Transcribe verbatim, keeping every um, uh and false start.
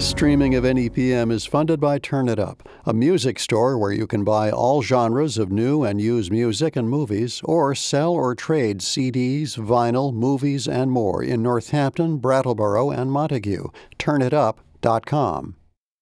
Streaming of N E P M is funded by Turn It Up, a music store where you can buy all genres of new and used music and movies, or sell or trade C Ds, vinyl, movies, and more in Northampton, Brattleboro, and Montague. turn it up dot com.